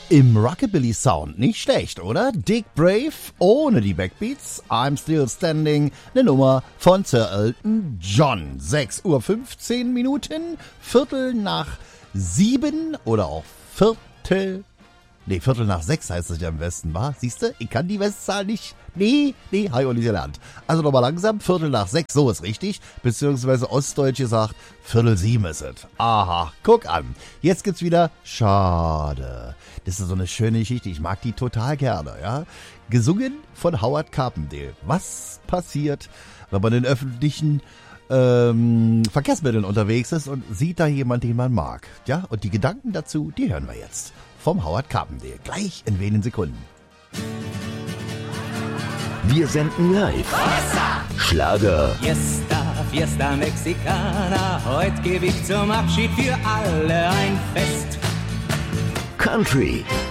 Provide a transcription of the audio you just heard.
Im Rockabilly-Sound nicht schlecht, oder? Dick Brave ohne die Backbeats. I'm Still Standing, eine Nummer von Sir Elton John. 6:15 Uhr, Viertel nach 7 oder auch Viertel nach 6 heißt es ja am Westen, wa? Siehste, ich kann die Westzahl nicht. Nee, habe ich auch nicht gelernt. Also nochmal langsam, Viertel nach 6, so ist richtig. Beziehungsweise ostdeutsch gesagt, 6:45 ist es. Aha, guck an. Jetzt gibt's wieder Schade. Das ist so eine schöne Geschichte, ich mag die total gerne, ja. Gesungen von Howard Carpendale. Was passiert, wenn man in öffentlichen Verkehrsmitteln unterwegs ist und sieht da jemand, den man mag? Ja, und die Gedanken dazu, die hören wir jetzt. Vom Howard Carpendale. Gleich in wenigen Sekunden. Wir senden live. Schlager, Fiesta Mexicana. Heute gebe ich zum Abschied für alle ein Fest. Country,